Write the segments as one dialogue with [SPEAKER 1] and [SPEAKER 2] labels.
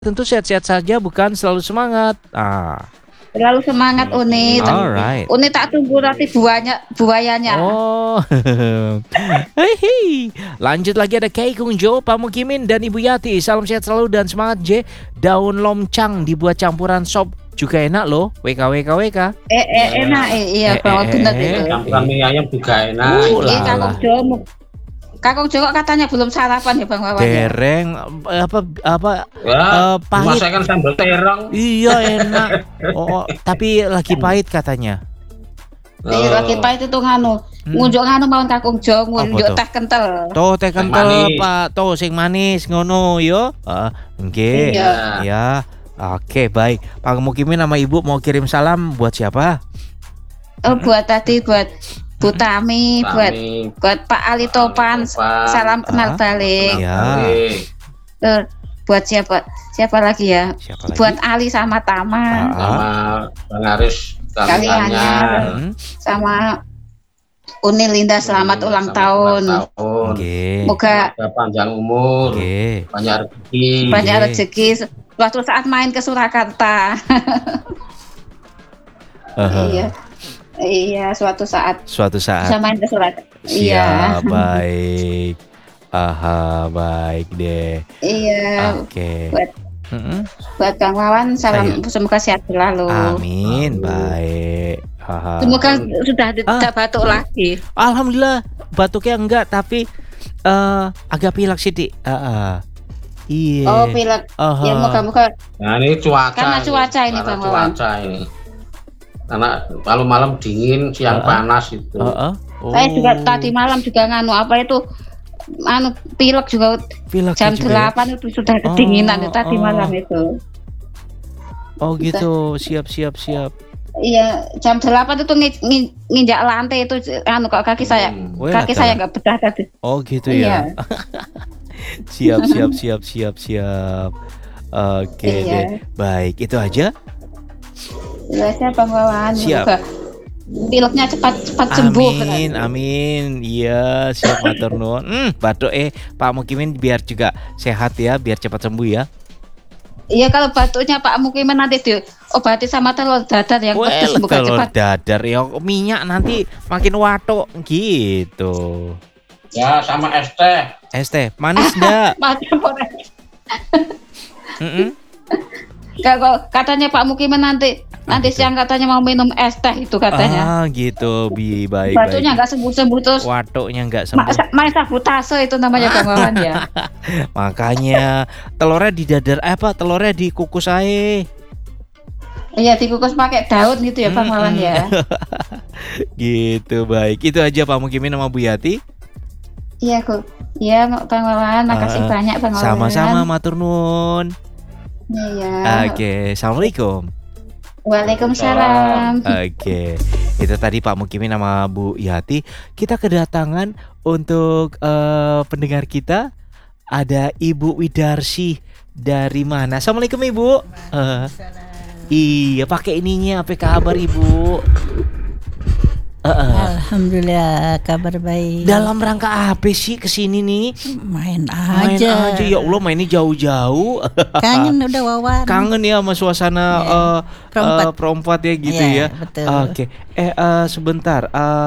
[SPEAKER 1] Tentu sehat-sehat saja, bukan selalu semangat.
[SPEAKER 2] Selalu semangat Uni.
[SPEAKER 1] Alright.
[SPEAKER 2] Uni tak tunggu nanti buayanya.
[SPEAKER 1] Oh, hei. Lanjut lagi ada Kei Kung Jo, Pak Mukimin dan Ibu Yati. Salam sehat selalu dan semangat J. Daun lomcang dibuat campuran sop juga enak loh. WK.
[SPEAKER 2] Enak iya banget bener itu.
[SPEAKER 3] Campuran mie ayam juga enak.
[SPEAKER 2] Kakung Jo katanya belum sarapan ya Bang Wawan.
[SPEAKER 1] Dereng pahit.
[SPEAKER 3] Masakan sambal terong.
[SPEAKER 1] Iya enak. Oh, tapi lagi pahit katanya.
[SPEAKER 2] Iya lagi pahit itu ngunjuk mawon Kakung Jo ngunjuk teh kental.
[SPEAKER 1] Tuh teh kental Pak, tuh sing manis ngono yo. Nggih. Ya. Oke, baik. Pak Mukimin sama Ibu mau kirim salam buat siapa?
[SPEAKER 2] Buat Bu Tami, buat Pak Ali Topan, salam kenal balik.
[SPEAKER 1] Ya.
[SPEAKER 2] Buat siapa lagi ya? Buat Ali sama Tama.
[SPEAKER 3] Sama Bang Aris
[SPEAKER 2] kalian sama Uni Linda selamat ulang tahun. Semoga
[SPEAKER 3] panjang umur, banyak
[SPEAKER 2] rezeki. Suatu saat main ke Surakarta. Iya, suatu saat bisa main ke Surakarta.
[SPEAKER 1] Iya, baik. Baik deh.
[SPEAKER 2] Iya.
[SPEAKER 1] Oke.
[SPEAKER 2] Buat Kang Wawan salam semoga sehat selalu.
[SPEAKER 1] Amin, baik.
[SPEAKER 2] Semoga sudah tidak batuk lagi.
[SPEAKER 1] Alhamdulillah, batuknya enggak tapi agak pilek sithik. Iya.
[SPEAKER 2] Oh, pilek. Ya moga-moga.
[SPEAKER 3] Nah, ini cuaca.
[SPEAKER 2] Karena cuaca ini Bang Wawan.
[SPEAKER 3] Karena kalau malam dingin, siang panas itu.
[SPEAKER 2] Saya juga tadi malam juga pilek juga. Jam 8 itu sudah kedinginan tadi malam itu.
[SPEAKER 1] Oh gitu, siap.
[SPEAKER 2] Iya, jam 8 itu nginjak lantai itu kaki saya nggak betah tadi.
[SPEAKER 1] Oh gitu ya. Siap. Oke deh. Baik, itu aja.
[SPEAKER 2] Siap Bang Wawan.
[SPEAKER 1] Siap.
[SPEAKER 2] Pileknya cepat sembuh.
[SPEAKER 1] Amin. Iya, siap matur nuwun. Batuk Pak Mukimin biar juga sehat ya, biar cepat sembuh ya.
[SPEAKER 2] Iya, kalau batuknya Pak Mukimin nanti diobati sama telur dadar yang pedes semoga cepat.
[SPEAKER 1] Telur dadar ya minyak nanti makin watuk gitu.
[SPEAKER 3] Ya, sama es teh.
[SPEAKER 1] Es teh manis enggak?
[SPEAKER 2] Katanya Pak Mukimin nanti siang katanya mau minum es teh itu katanya.
[SPEAKER 1] Gitu, baik.
[SPEAKER 2] Batuknya nggak sembuh terus.
[SPEAKER 1] Watuknya nggak sembuh.
[SPEAKER 2] Main sabotase itu namanya Bang Wawan ya.
[SPEAKER 1] Makanya telurnya didadar telurnya dikukus aja.
[SPEAKER 2] Iya, dikukus pakai daun gitu ya Bang Wawan ya.
[SPEAKER 1] Gitu, baik. Itu aja Pak Mukimin sama Bu Yati.
[SPEAKER 2] Iya, Bang Wawan, makasih banyak Bang Wawan.
[SPEAKER 1] Sama-sama, matur nuwun.
[SPEAKER 2] Iya.
[SPEAKER 1] Oke, assalamualaikum.
[SPEAKER 2] Waalaikumsalam.
[SPEAKER 1] Oke, itu tadi Pak Mukimin sama Bu Yati. Kita kedatangan untuk pendengar kita. Ada Ibu Widarsi dari mana? Assalamualaikum Ibu. Iya, pakai ininya. Apa kabar Ibu?
[SPEAKER 4] Alhamdulillah kabar baik.
[SPEAKER 1] Dalam rangka apa sih kesini nih?
[SPEAKER 4] Main aja.
[SPEAKER 1] Ya Allah, mainnya jauh-jauh.
[SPEAKER 4] Kangen udah Wawan.
[SPEAKER 1] Kangen ya sama suasana perempat ya gitu ya.
[SPEAKER 4] Betul.
[SPEAKER 1] Oke. Sebentar.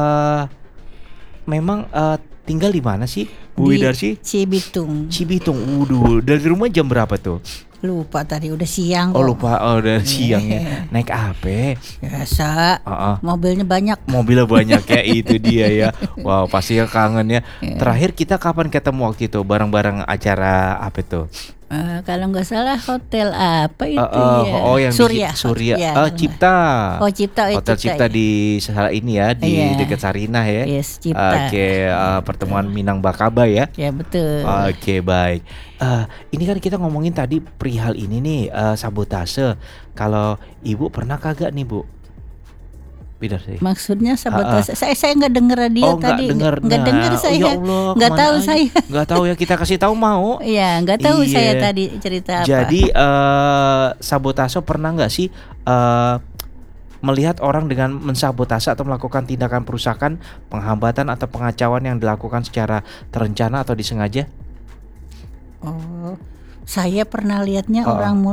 [SPEAKER 1] Memang tinggal di mana sih Bu Widarsi?
[SPEAKER 4] Cibitung.
[SPEAKER 1] Waduh, dari rumah jam berapa tuh?
[SPEAKER 4] Lupa tadi udah siang.
[SPEAKER 1] Lupa. Udah siang ya. Naik apa?
[SPEAKER 4] Biasa. Mobilnya banyak ya, itu dia ya. Wow, pasti kangen ya. Terakhir kita kapan ketemu waktu itu bareng-bareng acara apa tuh? Kalau nggak salah hotel apa itu ya?
[SPEAKER 1] Yang Surya. Cipta.
[SPEAKER 4] Cipta.
[SPEAKER 1] Hotel Cipta di ini ya, di dekat Sarinah ya.
[SPEAKER 4] Yes, Cipta.
[SPEAKER 1] Oke, pertemuan Minang Bakaba ya.
[SPEAKER 4] Ya betul.
[SPEAKER 1] Oke, baik. Ini kan kita ngomongin tadi perihal ini nih, sabotase. Kalau Ibu pernah kagak nih Bu?
[SPEAKER 4] Maksudnya sabotase. Saya nggak dengar dia tadi. Nggak dengar saya.
[SPEAKER 1] Ya Allah,
[SPEAKER 4] nggak tahu saya.
[SPEAKER 1] Nggak tahu ya, kita kasih tahu mau.
[SPEAKER 4] Iya, nggak tahu saya tadi cerita apa.
[SPEAKER 1] Jadi sabotase pernah nggak sih melihat orang dengan mensabotase atau melakukan tindakan perusakan, penghambatan atau pengacauan yang dilakukan secara terencana atau disengaja?
[SPEAKER 4] Saya pernah lihatnya orang